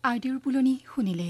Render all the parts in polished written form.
आइडियर पुलनी सुनिले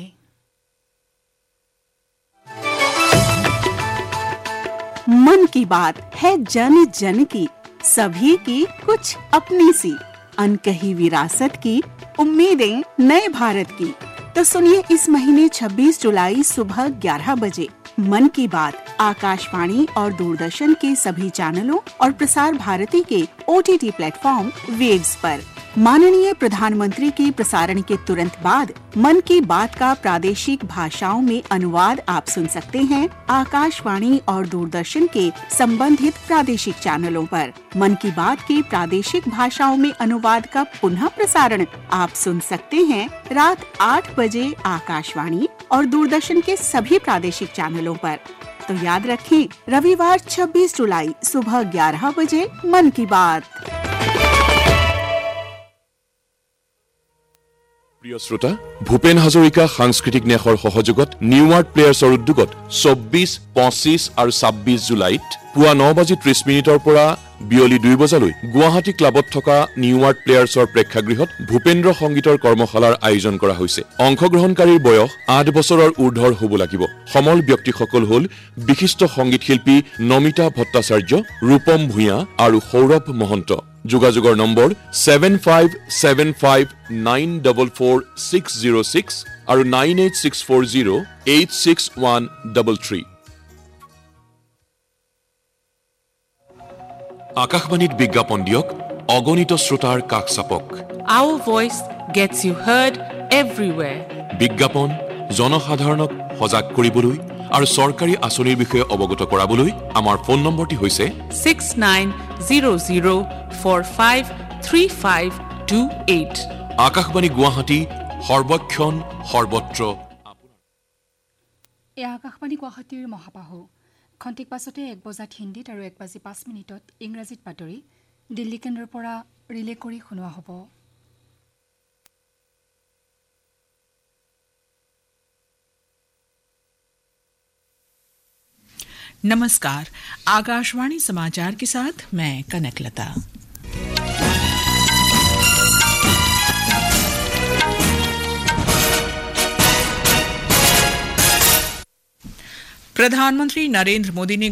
मन की बात है जन जन की, सभी की कुछ अपनी सी, अनकही विरासत की, उम्मीदें नए भारत की। तो सुनिए इस महीने 26 जुलाई सुबह 11 बजे मन की बात आकाशवाणी और दूरदर्शन के सभी चैनलों और प्रसार भारती के OTT प्लेटफॉर्म वेव्स पर। माननीय प्रधानमंत्री के प्रसारण के तुरंत बाद मन की बात का प्रादेशिक भाषाओं में अनुवाद आप सुन सकते हैं आकाशवाणी और दूरदर्शन के संबंधित प्रादेशिक चैनलों पर। मन की बात के प्रादेशिक भाषाओं में अनुवाद का पुनः प्रसारण आप सुन सकते हैं रात 8 बजे आकाशवाणी और दूरदर्शन के सभी प्रादेशिक चैनलों पर। तो याद रखें, रविवार 26 जुलाई सुबह 11 बजे मन की बात। প্ৰিয় শ্ৰোতা, ভূপেন হাজৰিকা সাংস্কৃতিক ন্যাসৰ সহযোগত নিউ আৰ্ট প্লেয়াৰ্ছৰ উদ্যোগত 24, 25 আৰু 26 জুলাইত পুৱা 9:30 পৰা বিয়লি 2 বজালৈ গুৱাহাটী ক্লাবত থকা নিউ আৰ্ট প্লেয়াৰ্ছৰ প্ৰেক্ষাগৃহত ভূপেন্দ্ৰ সংগীতৰ কৰ্মশালাৰ আয়োজন কৰা হৈছে। অংশগ্ৰহণকাৰীৰ বয়স 8 বছৰৰ ঊৰ্ধৰ হ'ব লাগিব। সমল ব্যক্তিসকল হ'ল বিশিষ্ট সংগীত শিল্পী নমিতা ভট্টাচাৰ্য, ৰূপম ভূঞা আৰু সৌৰভ মহন্ত। যোগাযোগৰ নম্বৰ 7575944606 আৰু 9864086133। আকাশবাণীত বিজ্ঞাপন দিয়ক, অগণিত শ্ৰোতাৰ কাষ চাপক। Our voice gets you heard everywhere. বিজ্ঞাপন জনসাধাৰণক সজাগ কৰিবলৈ আৰু চৰকাৰী আঁচনিৰ বিষয়ে অৱগত কৰাবলৈ আমাৰ ফোন নম্বৰটি হৈছে 6900453528। আকাশবাণী গুৱাহাটী, সৰ্বক্ষণ সৰ্বত্ৰ। এই আকাশবাণী গুৱাহাটীৰ মহাবাহু খন্তেক পাছতে 1 বজাত হিন্দীত আৰু 1:05 ইংৰাজীত বাতৰি দিল্লী কেন্দ্ৰৰ পৰা ৰিলে কৰি শুনোৱা হ'ব। नमस्कार, आकाशवाणी समाचार के साथ मैं कनकलता। प्रधानमंत्री नरेंद्र मोदी ने